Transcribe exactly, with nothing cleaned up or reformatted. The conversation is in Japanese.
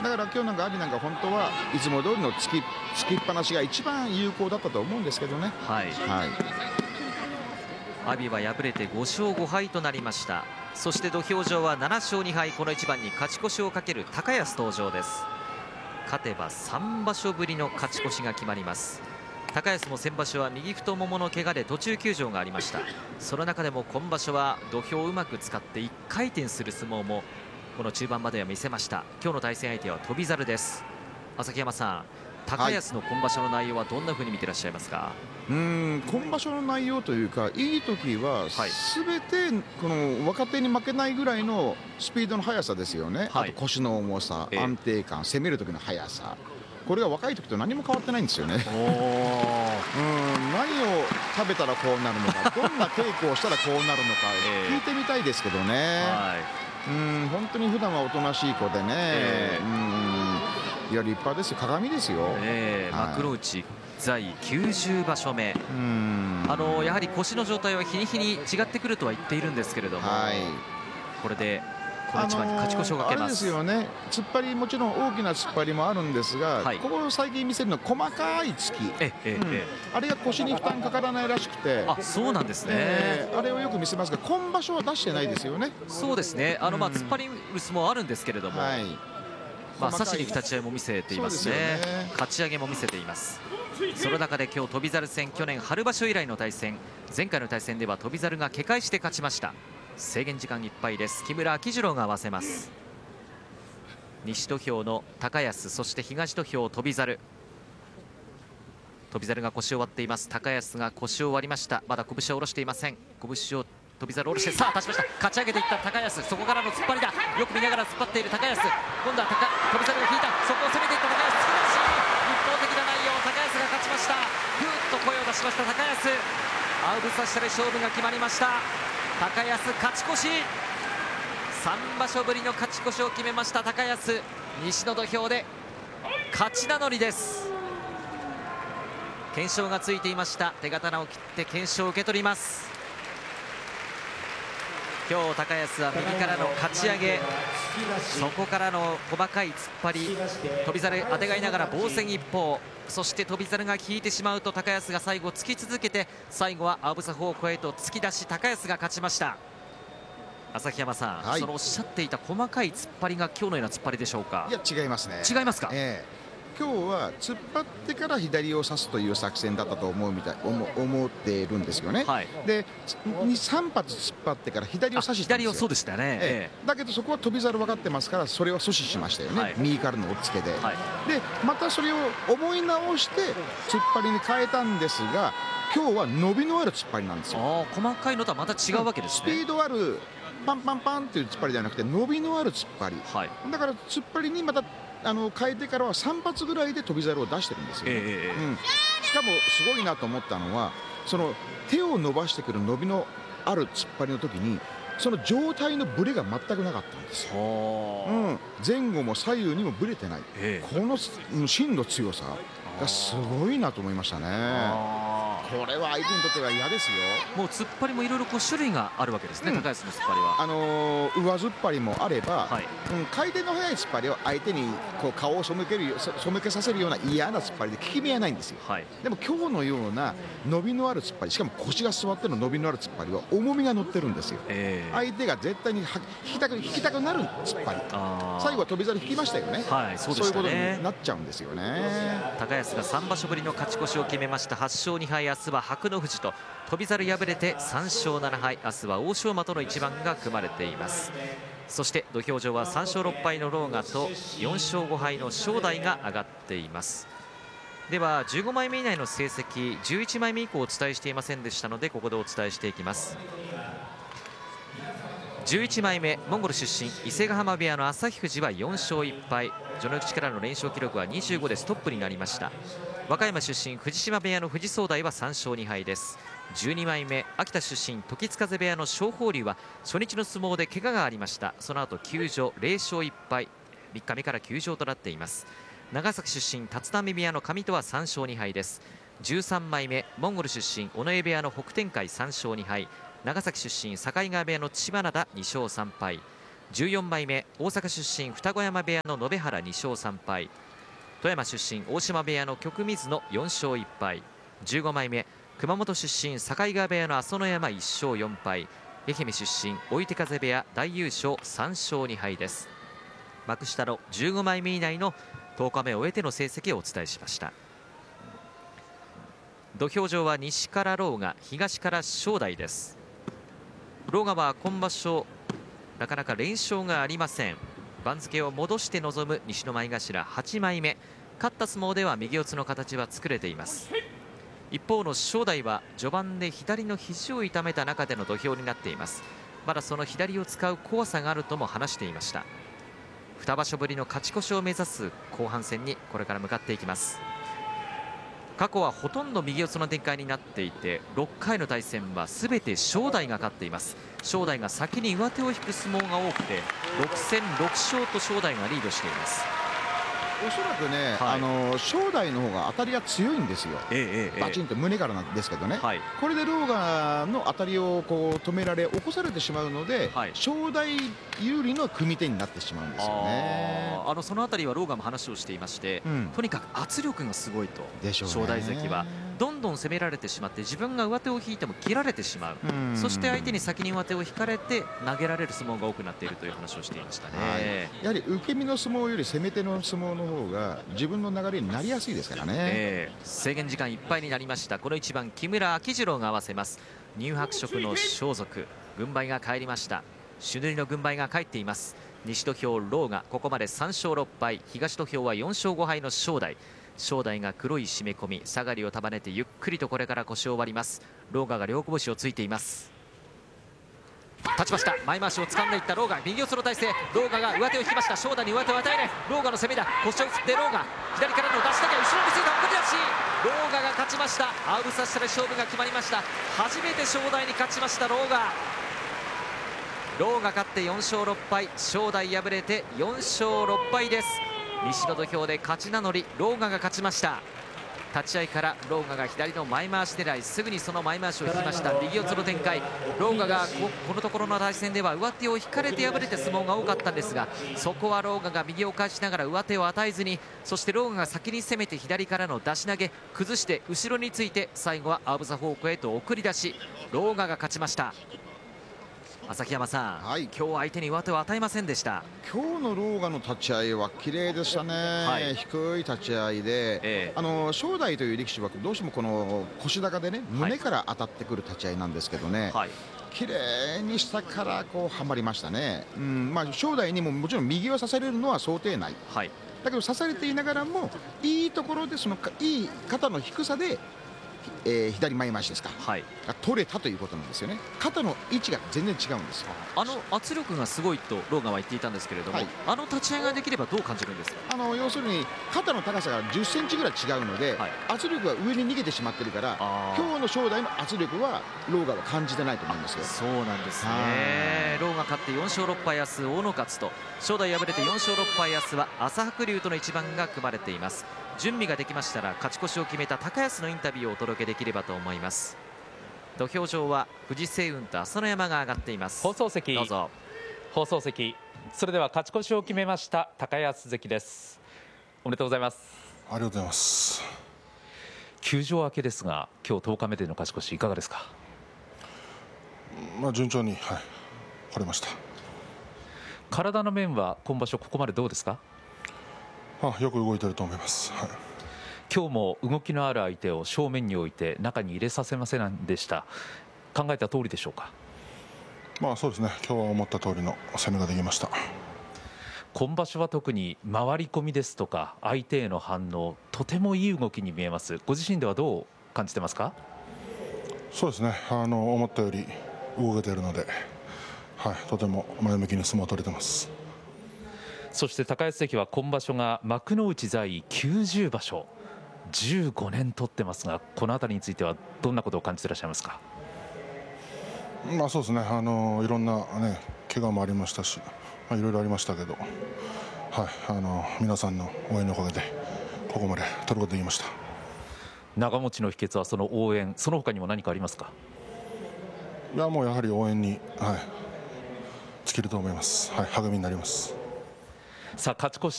だから今日なんか阿炎なんか本当はいつも通りの突き、突きっぱなしが一番有効だったと思うんですけどね。 はい、 はい、 阿炎は敗れてご勝ご敗となりました。そして土俵上はなな勝に敗、この一番に勝ち越しをかける高安登場です。勝てばさんばしょぶりの勝ち越しが決まります。高安も先場所は右太ももの怪我で途中休場がありました。その中でも今場所は土俵をうまく使っていっかい転する相撲もこの中盤までは見せました。今日の対戦相手は翔猿です。旭山さん、高安の今場所の内容はどんな風に見てらっしゃいますか？ うーん、今場所の内容というか、いい時はすべてこの若手に負けないぐらいのスピードの速さですよね。 はい、 あと腰の重さ、 ええ、 安定感、攻める時の速さ、これが若い時と何も変わってないんですよね。 おうん、何を食べたらこうなるのか、どんな稽古をしたらこうなるのか聞いてみたいですけどね。 はい、 うん、本当に普段はおとなしい子でね、 えー、 うんいや立派ですよ、鏡ですよ、 えー、幕内在きゅうじゅうばしょめ、うんあのやはり腰の状態は日に日に違ってくるとは言っているんですけれども、はい、これでこの一番に勝ち越しをかけます。 あのー、あれですよね、突っ張りもちろん大きな突っ張りもあるんですが、はい、ここ最近見せるの細かい突き、ええ、うんええ、あれが腰に負担かからないらしくて、 あそうなんですね、 えー、あれをよく見せますが今場所は出してないですよね。 そうですね、あの、まあ、突っ張り薄もあるんですけれども、はい、まあ、差しに行く立ち合いも見せていますね。かち上げも見せています。その中で今日翔猿戦、去年春場所以来の対戦、前回の対戦では翔猿がけ返して勝ちました。制限時間いっぱいです。木村秋次郎が合わせます。西土俵の高安、そして東土俵翔猿。翔猿が腰を割っています。高安が腰を割りました。まだ拳を下ろしていません。拳を翔猿下ろして、さあ立ちました。かち上げていった高安、そこからの突っ張りだ。よく見ながら突っ張っている高安、今度は高翔猿が引いた、そこを攻めていった高安、突き出し、一方的な内容、高安が勝ちました。ふーっと声を出しました高安、アウフサ下で勝負が決まりました。高安勝ち越し、さんばしょぶりの勝ち越しを決めました高安、西の土俵で勝ち名乗りです。懸賞がついていました。手刀を切って懸賞を受け取ります。今日高安は右からのかち上げ、そこからの細かい突っ張り、翔猿あてがいながら防戦一方、そして翔猿が引いてしまうと高安が最後突き続けて、最後はあぶさ方向へと突き出し、高安が勝ちました。旭山さん、はい、そのおっしゃっていた細かい突っ張りが今日のような突っ張りでしょうか？ いや違いますね。違いますか？ えー今日は突っ張ってから左を差すという作戦だったと思うみたい思思っているんですよね。はい、でさん発突っ張ってから左を差ししたんですよ。 左をそうでしたね、 ええ、だけどそこは翔猿分かってますから、それは阻止しましたよね、はい、右からの押っつけで、はい、でまたそれを思い直して突っ張りに変えたんですが、今日は伸びのある突っ張りなんですよ。 あ細かいのとはまた違うわけですね。 スピードあるパンパンパンという突っ張りではなくて、伸びのある突っ張り、はい、だから突っ張りにまたあの変えてからはさん発ぐらいで翔猿を出してるんですよ、ねえーうん、しかもすごいなと思ったのは、その手を伸ばしてくる伸びのある突っ張りの時にその状態のブレが全くなかったんですよ、うん、前後も左右にもブレてない、えー、この芯の強さがすごいなと思いましたね。これは相手にとっては嫌ですよ。 もう突っ張りもいろいろ種類があるわけですね、うん、高安の突っ張りはあのー、上突っ張りもあれば、はいうん、回転の速い突っ張りは相手にこう顔を背ける背けさせるような嫌な突っ張りで効き目はないんですよ、はい、でも今日のような伸びのある突っ張り、しかも腰が座っての伸びのある突っ張りは重みが乗ってるんですよ、えー、相手が絶対に引きたく、引きたくなる突っ張り、最後は翔猿引きましたよね、はい、そうでしたね。そういうことになっちゃうんですよね。 高安がさんばしょぶりの勝ち越しを決めました。はち勝に敗、明日は白の富士と翔猿敗れてさん勝なな敗、明日は欧勝馬との一番が組まれています。そして土俵上はさん勝ろっ敗の狼雅とよん勝ご敗の正代が上がっています。ではじゅうご枚目以内の成績、じゅういち枚目以降お伝えしていませんでしたのでここでお伝えしていきます。じゅういち枚目、モンゴル出身伊勢ヶ濱部屋の旭富士はよん勝いっ敗、序の口からの連勝記録はにじゅうごでストップになりました。和歌山出身藤島部屋の藤総大はさん勝に敗です。じゅうに枚目、秋田出身時津風部屋の正鳳龍は初日の相撲で怪我がありました。その後休場、れい勝いっ敗、みっかめから休場となっています。長崎出身立浪部屋の上戸はさん勝に敗です。じゅうさん枚目、モンゴル出身尾上部屋の北天海さん勝に敗、長崎出身境川部屋の千葉灘に勝さん敗、 じゅうよんまいめ大阪出身二子山部屋の延原にしょうさんぱい、富山出身大島部屋の旭水のよんしょういっぱい、じゅうごまいめ熊本出身境川部屋の朝乃山いっしょうよんぱい、愛媛出身追手風部屋大優勝さんしょうにはいです。幕下のじゅうごまいめ以内のとおかめを終えての成績をお伝えしました。土俵上は西から狼雅、東から正代です。狼雅は今場所なかなか連勝がありません。番付を戻して臨む西の前頭はちまいめ、勝った相撲では右四つの形は作れています。一方の正代は序盤で左の肘を痛めた中での土俵になっています。まだその左を使う怖さがあるとも話していました。に場所ぶりの勝ち越しを目指す後半戦にこれから向かっていきます。過去はほとんど右四つの展開になっていて、ろっかいの対戦は全て正代が勝っています。正代が先に上手を引く相撲が多くてろくせんろくしょうと正代がリードしています。 おそらくね、はい、あの正代の方が当たりが強いんですよ、ええ、バチンと胸からなんですけどね、はい、これで狼雅の当たりをこう止められ起こされてしまうので、はい、正代有利の組み手になってしまうんですよね。 ああのそのあたりは狼雅も話をしていまして、うん、とにかく圧力がすごいと。正代関はどんどん攻められてしまって自分が上手を引いても切られてしまう、うん、そして相手に先に上手を引かれて投げられる相撲が多くなっているという話をしていましたね、はい、 やはり受け身の相撲より攻め手の相撲の方が自分の流れになりやすいですからね、えー、制限時間いっぱいになりました。この一番木村秋次郎が合わせます。乳白色の装束、軍配が返りました。朱塗りの軍配が返っています。西土俵狼雅ここまでさんしょうろっぱい、東土俵はよんしょうごはいの正代。正代が黒い締め込み、下がりを束ねてゆっくりとこれから腰を割ります。狼雅が両こぶしをついています。立ちました。前回しを掴んでいった狼雅、右四つの体勢、狼雅が上手を引きました。正代に上手を与えない狼雅の攻めだ。腰を振って狼雅、左からの出しだけ後ろについた送り出し、狼雅が勝ちました。アウブサ下で勝負が決まりました。初めて正代に勝ちました狼雅。狼雅勝ってよんしょうろっぱい、正代敗れてよんしょうろっぱいです。西の土俵で勝ち名乗り、狼雅が勝ちました。立ち合いから狼雅が左の前回し狙い、すぐにその前回しを引きました。右四つの展開、狼雅が こ, このところの対戦では上手を引かれて敗れて相撲が多かったんですが、そこは狼雅が右を返しながら上手を与えずに、そして狼雅が先に攻めて左からの出し投げ、崩して後ろについて最後はアーブザ方向へと送り出し、狼雅が勝ちました。旭山さん、はい、今日は相手に上手を与えませんでした。 今日の狼雅の立ち合いは綺麗でしたね、はい、低い立ち合いで、えー、あの正代という力士はどうしてもこの腰高でね、胸から当たってくる立ち合いなんですけどね、はい、綺麗に下からこうはまりましたね、うんまあ、正代にももちろん右を差されるのは想定内、はい、だけど差されていながらもいいところでそのいい肩の低さでえー、左前回しですか、はい、が取れたということなんですよね。肩の位置が全然違うんですよ。 あの圧力がすごいと狼雅は言っていたんですけれども、はい、あの立ち合いができればどう感じるんですか。 あの要するに肩の高さがじゅっセンチぐらい違うので、はい、圧力が上に逃げてしまってるから、今日の正代の圧力は狼雅は感じてないと思いますよ。 そうなんですね。狼雅勝ってよんしょうろっぱい、明日大野勝と、正代敗れてよんしょうろっぱい、明日は朝白龍との一番が組まれています。準備ができましたら勝ち越しを決めた高安のインタビューをお届けできればと思います。土俵上は藤青雲と朝乃山が上がっています。 放送席、どうぞ。放送席、それでは勝ち越しを決めました高安関です。おめでとうございます。 ありがとうございます。 休場明けですが、今日とおかめでの勝ち越しいかがですか。 まあ順調に、はい、来れました。 体の面は今場所ここまでどうですか。 あ、よく動いていると思います、はい、 今日も動きのある相手を正面に置いて中に入れさせませんでした。考えた通りでしょうか。 まあそうですね、今日は思った通りの攻めができました。 今場所は特に回り込みですとか相手への反応、とてもいい動きに見えます。ご自身ではどう感じてますか。 そうですね、あの思ったより動けているので、はい、とても前向きに相撲を取れてます。 そして高安関は今場所が幕内在位きゅうじゅうばしょ、じゅうごねん取ってますが、このあたりについてはどんなことを感じていらっしゃいますか。 まあそうですね、あのいろんな、ね、怪我もありましたし、まあ、いろいろありましたけど、はい、あの皆さんの応援のおかげでここまで取ることができました。 長持ちの秘訣はその応援、その他にも何かありますか。 いやもうやはり応援に、はい、尽きると思います。はい、励みになります。 さあ勝ち越し